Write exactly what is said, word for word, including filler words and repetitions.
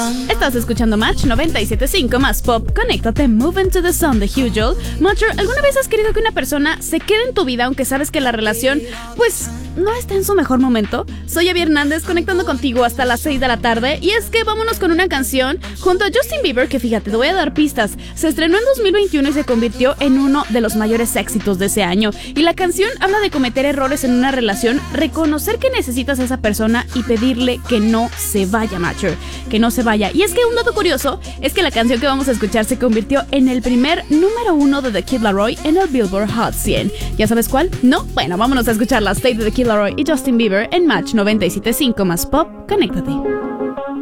Estás escuchando Match noventa y siete punto cinco más pop. Conéctate, Move into the Sun de Hugh Joel. Matcher, ¿alguna vez has querido que una persona se quede en tu vida aunque sabes que la relación, pues, no está en su mejor momento? Soy Abby Hernández, conectando contigo hasta las seis de la tarde. Y es que vámonos con una canción junto a Justin Bieber, que fíjate, te voy a dar pistas. Se estrenó en dos mil veintiuno y se convirtió en uno de los mayores éxitos de ese año. Y la canción habla de cometer errores en una relación, reconocer que necesitas a esa persona y pedirle que no se vaya, Matcher, que no se vaya. Y es que un dato curioso es que la canción que vamos a escuchar se convirtió en el primer número uno de The Kid Laroi en el Billboard Hot cien. ¿Ya sabes cuál? ¿No? Bueno, vámonos a escuchar la State de The Kid Laroi y Justin Bieber en Match noventa y siete punto cinco más pop. Conéctate.